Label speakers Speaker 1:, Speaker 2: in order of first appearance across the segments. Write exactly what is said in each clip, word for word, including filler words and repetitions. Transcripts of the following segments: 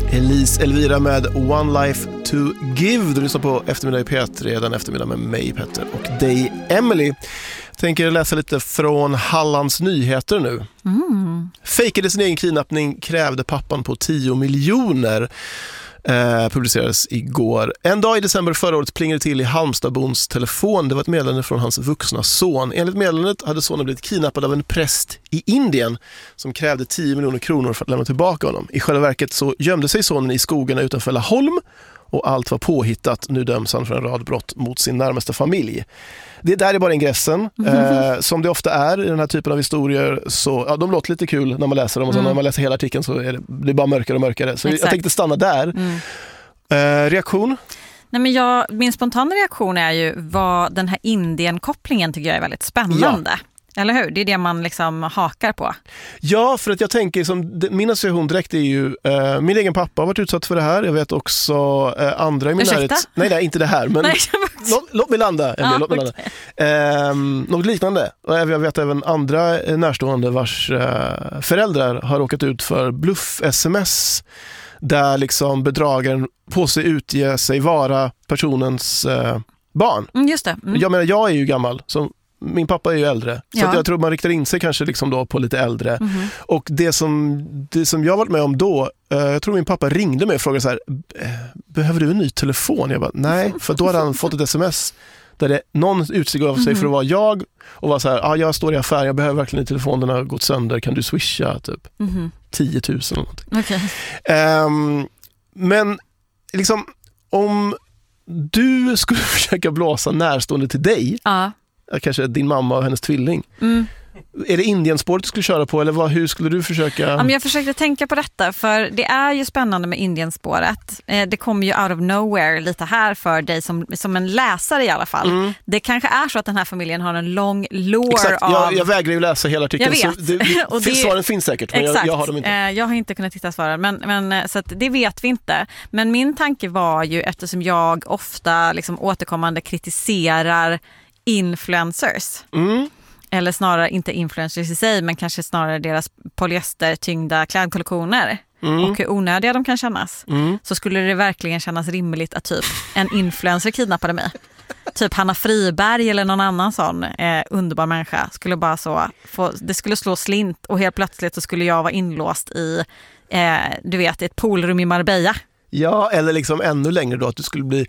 Speaker 1: Elise Elvira med One Life to Give. Du lyssnar på Eftermiddag i P tre, den eftermiddag med mig, Petter, och dig, Emily. Jag tänker läsa lite från Hallands Nyheter nu. Mm. Fejkade sin egen kidnappning, krävde pappan på tio miljoner. Eh, publicerades igår. En dag i december förra året plingade till i Halmstadbons telefon. Det var ett meddelande från hans vuxna son. Enligt meddelandet hade sonen blivit kidnappad av en präst i Indien som krävde tio miljoner kronor för att lämna tillbaka honom. I själva verket så gömde sig sonen i skogarna utanför Laholm och allt var påhittat. Nu döms han för en rad brott mot sin närmaste familj. Det där är bara ingressen. Mm. Eh, som det ofta är i den här typen av historier, så ja, de låter lite kul när man läser dem och sen mm. när man läser hela artikeln så är det, det är bara mörkare och mörkare. Så Exakt. Jag tänkte stanna där. Mm. Eh, reaktion?
Speaker 2: Nej, men jag, min spontana reaktion är ju vad den här Indien-kopplingen tycker jag är väldigt spännande. Ja. Eller hur? Det är det man liksom hakar på.
Speaker 1: Ja, för att jag tänker som min association direkt är ju uh, min egen pappa har varit utsatt för det här. Jag vet också uh, andra i min
Speaker 2: Ursäkta?
Speaker 1: närhet. Nej, nej, inte det här, men låt, låt mig landa. Ja, låt mig landa. Okay. Um, något liknande. Och jag vet även andra närstående vars uh, föräldrar har råkat ut för bluff-sms där liksom bedragaren på sig utger sig vara personens uh, barn.
Speaker 2: Mm, just det. Mm.
Speaker 1: Jag menar, jag är ju gammal som min pappa är ju äldre, så
Speaker 2: ja.
Speaker 1: att jag tror man riktar in sig kanske liksom då på lite äldre. Mm-hmm. Och det som, det som jag varit med om då, eh, jag tror min pappa ringde mig och frågade så här: behöver du en ny telefon? Jag bara, nej, för då hade han fått ett sms där det, någon utsteg av sig mm-hmm. för att vara jag och var så här, ah, jag står i affär, jag behöver verkligen en telefon, den har gått sönder, kan du swisha typ mm-hmm. tio tusen eller någonting. Okay. Um, men liksom, om du skulle försöka blåsa närstående till dig,
Speaker 2: ja.
Speaker 1: Kanske din mamma och hennes tvilling. Mm. Är det Indienspåret du skulle köra på eller vad, hur skulle du försöka?
Speaker 2: Ja, men jag försökte tänka på detta för det är ju spännande med Indienspåret. Eh, det kommer ju out of nowhere lite här för dig som, som en läsare i alla fall. Mm. Det kanske är så att den här familjen har en lång lore. Exakt.
Speaker 1: av...
Speaker 2: Jag,
Speaker 1: jag vägrar ju läsa hela artikeln.
Speaker 2: Jag vet.
Speaker 1: Så det, det, och det... Svaren finns säkert, men jag, jag har dem inte.
Speaker 2: Eh, jag har inte kunnat hitta svaren, men, men, så att det vet vi inte. Men min tanke var ju, eftersom jag ofta liksom återkommande kritiserar influencers. Mm. Eller snarare inte influencers i sig, men kanske snarare deras polyestertyngda klädkollektioner. Mm. Och hur onödiga de kan kännas. Mm. Så skulle det verkligen kännas rimligt att typ en influencer kidnappade mig. Typ Hanna Friberg eller någon annan sån eh, underbar människa skulle bara så få, det skulle slå slint och helt plötsligt så skulle jag vara inlåst i eh, du vet, ett poolrum i Marbella.
Speaker 1: Ja, eller liksom ännu längre då att du skulle bli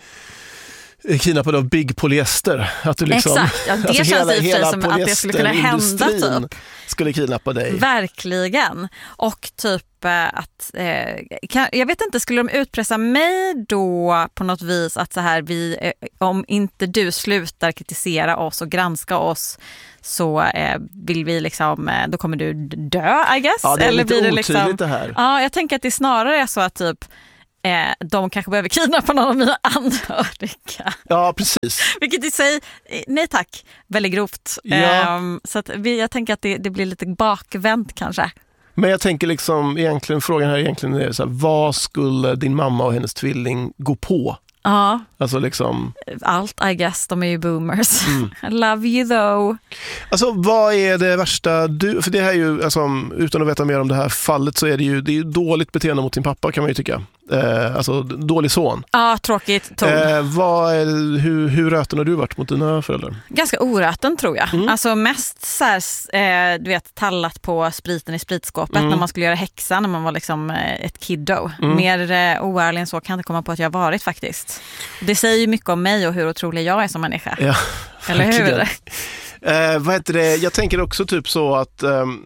Speaker 1: kidnappad av Big Polyester. Att du liksom,
Speaker 2: exakt, ja, det
Speaker 1: alltså
Speaker 2: känns
Speaker 1: hela,
Speaker 2: i
Speaker 1: hela
Speaker 2: som att det skulle kunna hända typ.
Speaker 1: Skulle kidnappa dig.
Speaker 2: Verkligen. Och typ att eh, kan, jag vet inte, skulle de utpressa mig då på något vis att så här vi, eh, om inte du slutar kritisera oss och granska oss så eh, vill vi liksom, eh, då kommer du dö, I guess.
Speaker 1: Ja, det är
Speaker 2: eller
Speaker 1: lite
Speaker 2: blir det
Speaker 1: otydligt
Speaker 2: liksom,
Speaker 1: det här.
Speaker 2: Ja, jag tänker att det snarare är så att typ Eh, de kanske behöver kidnappa någon av mina anhöriga.
Speaker 1: Ja, precis.
Speaker 2: Vilket i sig, eh, nej tack, väldigt grovt.
Speaker 1: Ja.
Speaker 2: Eh, så att vi, jag tänker att det, det blir lite bakvänt kanske.
Speaker 1: Men jag tänker liksom, egentligen, frågan här egentligen är så här, vad skulle din mamma och hennes tvilling gå på?
Speaker 2: Ja.
Speaker 1: Alltså liksom...
Speaker 2: Allt, I guess. De är ju boomers. Mm. I love you though.
Speaker 1: Alltså, vad är det värsta du... För det här är ju, alltså, utan att veta mer om det här fallet så är det ju, det är ju dåligt beteende mot din pappa kan man ju tycka. Eh, alltså, dålig son.
Speaker 2: Ja, tråkigt ton.
Speaker 1: Eh, vad är, hur, hur röten har du varit mot dina föräldrar?
Speaker 2: Ganska oröten tror jag. Mm. Alltså mest så här, eh, du vet, tallat på spriten i spritskåpet mm. när man skulle göra häxa när man var liksom eh, ett kiddo. Mm. Mer eh, oärlig än så kan jag inte komma på att jag har varit faktiskt. Det säger ju mycket om mig och hur otrolig jag är som människa. Ja, eller hur?
Speaker 1: Eh, vad heter det? Jag tänker också typ så att um,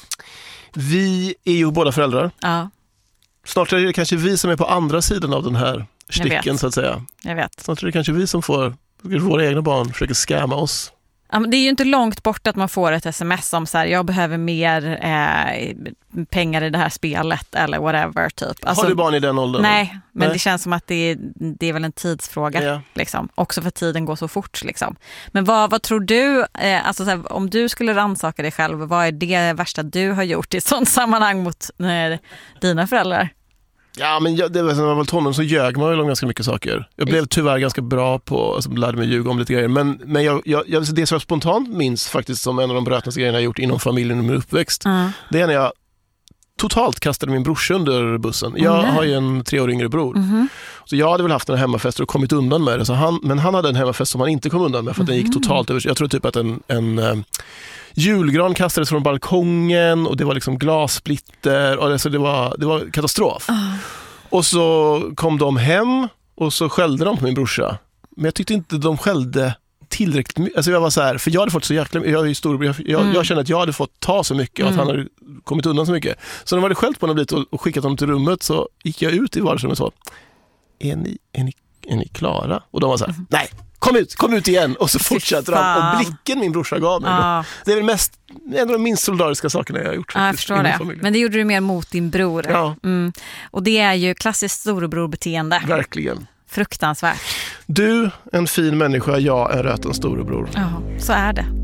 Speaker 1: vi är ju båda föräldrar. Ja. Snart är det kanske vi som är på andra sidan av den här sticken så att säga.
Speaker 2: Jag vet.
Speaker 1: Snart är det kanske vi som får, våra egna barn försöker skämma oss.
Speaker 2: Ja, men det är ju inte långt bort att man får ett sms om så här, jag behöver mer eh, pengar i det här spelet eller whatever typ. Alltså,
Speaker 1: har du barn i den åldern?
Speaker 2: Nej, men
Speaker 1: nej.
Speaker 2: Det känns som att det är, det är väl en tidsfråga ja. Liksom. Också för tiden går så fort liksom. Men vad, vad tror du, eh, alltså så här, om du skulle rannsaka dig själv, vad är det värsta du har gjort i sånt sammanhang mot eh, dina föräldrar?
Speaker 1: Ja, men jag, det var, när man var tonåring så ljög man ju om ganska mycket saker. Jag blev tyvärr ganska bra på, alltså, lärde mig ljuga om lite grejer. Men, men jag, jag, det som jag spontant minns faktiskt som en av de brötnaste grejerna jag gjort inom familjen och min uppväxt. Mm. Det är när jag totalt kastade min brorsa under bussen. Jag
Speaker 2: Mm.
Speaker 1: har ju en tre år yngre bror.
Speaker 2: Mhm.
Speaker 1: Så jag hade väl haft en hemmafest och kommit undan med det. Så han, men han hade en hemmafest som han inte kom undan med för att den gick totalt över. Jag tror typ att en, en eh, julgran kastades från balkongen och det var liksom glassplitter. Och det, så det, var, det var katastrof.
Speaker 2: Ah.
Speaker 1: Och så kom de hem och så skällde de på min brorsa. Men jag tyckte inte de skällde tillräckligt mycket. Alltså jag var så här, för jag hade fått så jäkla jag är ju stor, jag, jag,
Speaker 2: Mm.
Speaker 1: jag kände att jag hade fått ta så mycket och att
Speaker 2: Mm.
Speaker 1: han hade kommit undan så mycket. Så när de hade skällt på honom lite och, och skickat honom till rummet så gick jag ut i vardagsrummet och sa, är ni, är ni, är ni klara? Och de var så här, nej, kom ut, kom ut igen. Och så fortsatte de.
Speaker 2: fan.
Speaker 1: Och blicken min brorsa gav mig.
Speaker 2: Ja.
Speaker 1: Det är väl mest, en av de minst solidariska sakerna jag har gjort.
Speaker 2: Ja, jag
Speaker 1: faktiskt,
Speaker 2: förstår
Speaker 1: i min
Speaker 2: det.
Speaker 1: familj.
Speaker 2: Men det gjorde du mer mot din bror.
Speaker 1: Ja.
Speaker 2: Mm. Och det är ju klassiskt storebrorbeteende.
Speaker 1: Verkligen.
Speaker 2: Fruktansvärt.
Speaker 1: Du, en fin människa, jag, en röten storebror.
Speaker 2: Ja, så är det.